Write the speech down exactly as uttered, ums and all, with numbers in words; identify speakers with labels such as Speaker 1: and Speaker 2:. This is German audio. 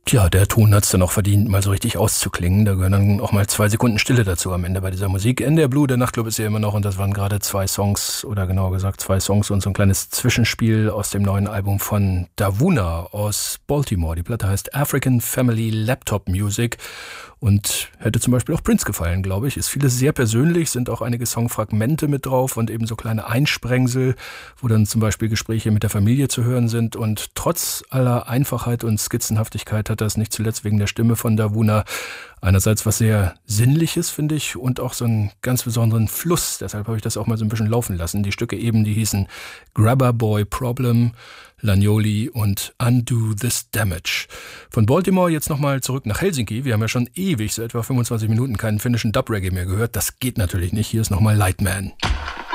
Speaker 1: Tja, der Ton hat's dann auch verdient, mal so richtig auszuklingen. Da gehören dann auch mal zwei Sekunden Stille dazu am Ende bei dieser Musik. In der Blue, der Nachtclub ist ja immer noch, und das waren gerade zwei Songs, oder genauer gesagt zwei Songs und so ein kleines Zwischenspiel aus dem neuen Album von Davuna aus Baltimore. Die Platte heißt African Family Laptop Music und hätte zum Beispiel auch Prince gefallen, glaube ich. Ist vieles sehr persönlich, sind auch einige Songfragmente mit drauf und eben so kleine Einsprengsel, wo dann zum Beispiel Gespräche mit der Familie zu hören sind. Und trotz aller Einfachheit und Skizzenhaftigkeit hat das nicht zuletzt wegen der Stimme von Davuna einerseits was sehr Sinnliches, finde ich, und auch so einen ganz besonderen Fluss. Deshalb habe ich das auch mal so ein bisschen laufen lassen. Die Stücke eben, die hießen Grabber Boy Problem, Lagnoli und Undo This Damage. Von Baltimore jetzt nochmal zurück nach Helsinki. Wir haben ja schon ewig, so etwa fünfundzwanzig Minuten, keinen finnischen Dub-Reggae mehr gehört. Das geht natürlich nicht. Hier ist nochmal Lightman.